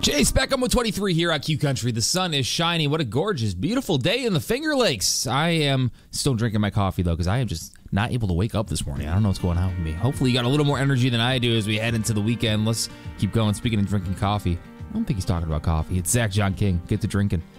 Chase Beckham with 23 here at Q Country. The sun is shining. What a gorgeous, beautiful day in the Finger Lakes. I am still drinking my coffee, though, because I am just not able to wake up this morning. I don't know what's going on with me. Hopefully you got a little more energy than I do as we head into the weekend. Let's keep going. Speaking of drinking coffee, I don't think he's talking about coffee. It's Zach John King. Get to drinking.